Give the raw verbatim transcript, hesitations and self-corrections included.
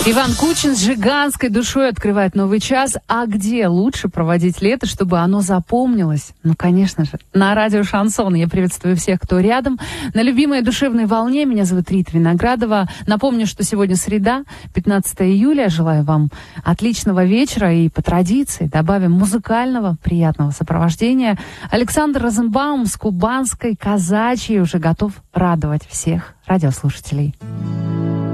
Иван Кучин с жиганской душой открывает новый час. А где лучше проводить лето, чтобы оно запомнилось? Ну, конечно же, на радио «Шансон». Я приветствую всех, кто рядом. На любимой душевной волне. Меня зовут Рита Виноградова. Напомню, что сегодня среда, пятнадцатое июля. Желаю вам отличного вечера. И по традиции добавим музыкального приятного сопровождения. Александр Розенбаум с кубанской казачьей уже готов радовать всех радиослушателей.